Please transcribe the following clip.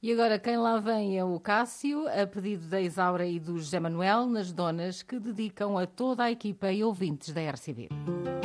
E agora quem lá vem é o Cássio, a pedido da Isaura e do José Manuel, nas donas que dedicam a toda a equipa e ouvintes da RCB.